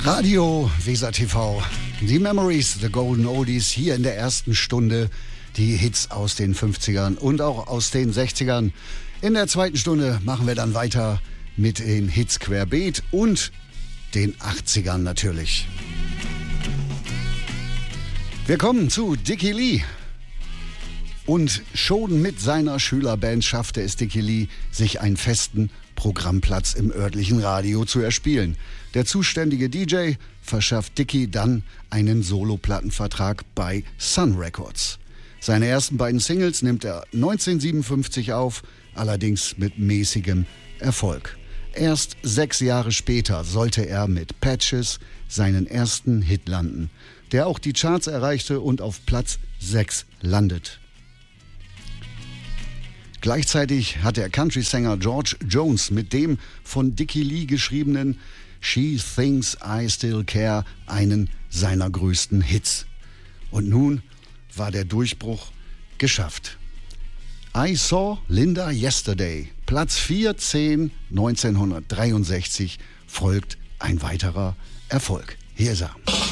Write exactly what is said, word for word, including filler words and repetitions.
Radio Weser T V. Die Memories, the Golden Oldies, hier in der ersten Stunde. Die Hits aus den fünfzigern und auch aus den sechzigern. In der zweiten Stunde machen wir dann weiter mit den Hits querbeet und den achtzigern natürlich. Wir kommen zu Dicky Lee. Und schon mit seiner Schülerband schaffte es Dicky Lee, sich einen festen Programmplatz im örtlichen Radio zu erspielen. Der zuständige D J verschafft Dicky dann einen Soloplattenvertrag bei Sun Records. Seine ersten beiden Singles nimmt er neunzehnhundertsiebenundfünfzig auf, allerdings mit mäßigem Erfolg. Erst sechs Jahre später sollte er mit Patches seinen ersten Hit landen, der auch die Charts erreichte und auf Platz sechs landet. Gleichzeitig hat der Country-Sänger George Jones mit dem von Dicky Lee geschriebenen She Thinks I Still Care einen seiner größten Hits. Und nun war der Durchbruch geschafft. I Saw Linda Yesterday, Platz vierzehn, neunzehnhundertdreiundsechzig, folgt ein weiterer Erfolg. Hier ist er.